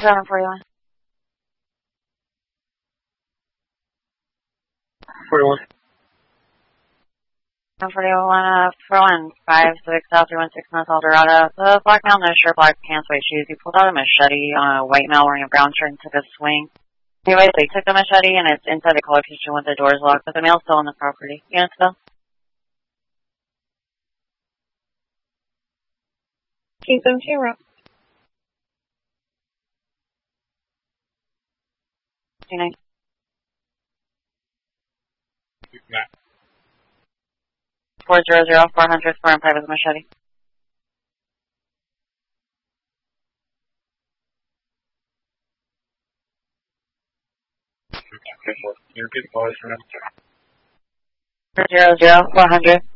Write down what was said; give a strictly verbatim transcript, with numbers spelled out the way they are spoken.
seven forty-one. forty-one. seven forty-one, uh, four one five six South three one six North Eldorado. The black male, no shirt, black pants, white shoes. He pulled out a machete on a white male wearing a brown shirt and took a swing. Anyways, they took the machete and it's inside the color kitchen with the doors locked, but the male's still on the property. Units still? Keep them zero. two nine. four zero zero, four hundred, four and five with a machete. You're good, boys. four zero zero, four hundred.